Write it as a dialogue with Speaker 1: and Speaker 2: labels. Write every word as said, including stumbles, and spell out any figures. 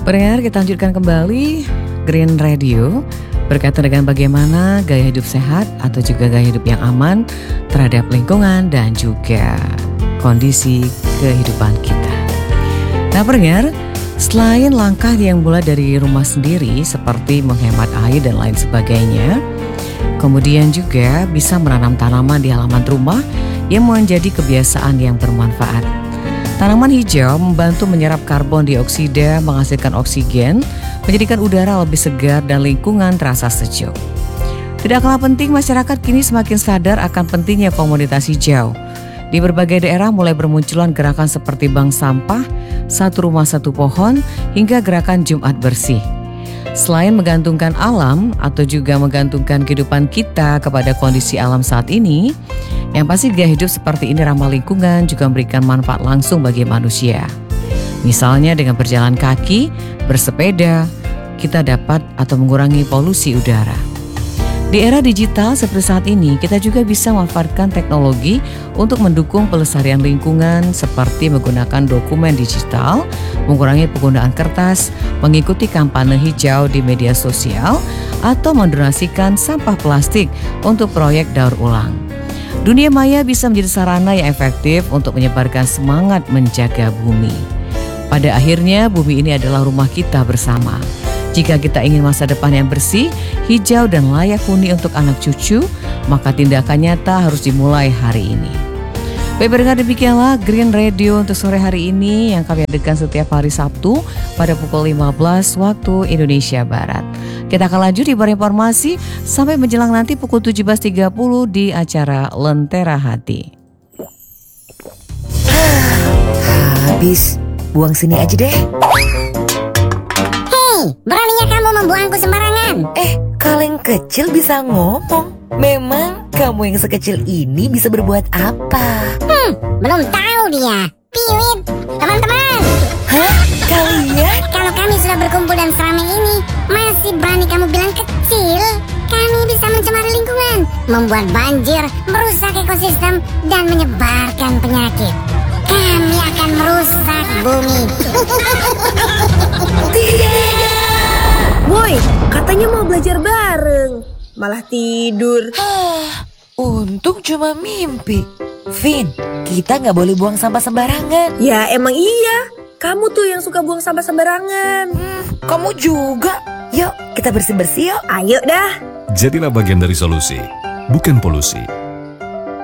Speaker 1: Pendengar, kita lanjutkan kembali Green Radio berkaitan dengan bagaimana gaya hidup sehat atau juga gaya hidup yang aman terhadap lingkungan dan juga kondisi kehidupan kita. Nah pendengar, selain langkah yang mulai dari rumah sendiri seperti menghemat air dan lain sebagainya, kemudian juga bisa menanam tanaman di halaman rumah yang menjadi kebiasaan yang bermanfaat. Tanaman hijau membantu menyerap karbon dioksida, menghasilkan oksigen, menjadikan udara lebih segar dan lingkungan terasa sejuk. Tidak kalah penting, masyarakat kini semakin sadar akan pentingnya komunitas hijau. Di berbagai daerah mulai bermunculan gerakan seperti bank sampah, satu rumah satu pohon, hingga gerakan Jumat bersih. Selain menggantungkan alam atau juga menggantungkan kehidupan kita kepada kondisi alam saat ini, yang pasti gaya hidup seperti ini ramah lingkungan juga memberikan manfaat langsung bagi manusia. Misalnya dengan berjalan kaki, bersepeda, kita dapat atau mengurangi polusi udara. Di era digital seperti saat ini, kita juga bisa memanfaatkan teknologi untuk mendukung pelestarian lingkungan seperti menggunakan dokumen digital, mengurangi penggunaan kertas, mengikuti kampanye hijau di media sosial, atau mendonasikan sampah plastik untuk proyek daur ulang. Dunia maya bisa menjadi sarana yang efektif untuk menyebarkan semangat menjaga bumi. Pada akhirnya, bumi ini adalah rumah kita bersama. Jika kita ingin masa depan yang bersih, hijau dan layak huni untuk anak cucu, maka tindakan nyata harus dimulai hari ini. Baik pendengar, demikianlah Green Radio untuk sore hari ini yang kami hadirkan setiap hari Sabtu pada pukul lima belas waktu Indonesia Barat. Kita akan lanjut di informasi sampai menjelang nanti pukul tujuh belas tiga puluh di acara Lentera Hati.
Speaker 2: Habis, buang sini aja deh.
Speaker 3: Beraninya kamu membuangku sembarangan.
Speaker 2: Eh, kaleng kecil bisa ngomong. Memang kamu yang sekecil ini bisa berbuat apa?
Speaker 3: Hmm, belum tahu dia. Piwit, teman-teman.
Speaker 2: Hah? Kalian?
Speaker 3: Kalau kami sudah berkumpul dan seramai ini, masih berani kamu bilang kecil? Kami bisa mencemari lingkungan, membuat banjir, merusak ekosistem, dan menyebarkan penyakit. Kami akan merusak bumi.
Speaker 2: Tidak.
Speaker 4: Woi, katanya mau belajar bareng, malah tidur.
Speaker 2: Ah, untung cuma mimpi. Vin, kita nggak boleh buang sampah sembarangan.
Speaker 4: Ya emang iya, kamu tuh yang suka buang sampah sembarangan.
Speaker 2: Hmm, kamu juga. Yuk, kita bersih-bersih yuk.
Speaker 4: Ayo dah.
Speaker 5: Jadilah bagian dari solusi, bukan polusi.